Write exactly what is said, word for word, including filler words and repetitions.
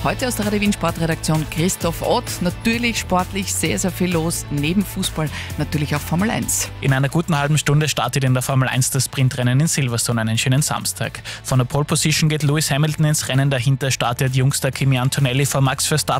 Heute aus der Radio Wien Sportredaktion Christoph Ott. Natürlich sportlich sehr, sehr viel los. Neben Fußball natürlich auch Formel eins. In einer guten halben Stunde startet in der Formel eins das Sprintrennen in Silverstone, einen schönen Samstag. Von der Pole Position geht Lewis Hamilton ins Rennen, dahinter startet Jungster Kimi Antonelli vor Max Verstappen.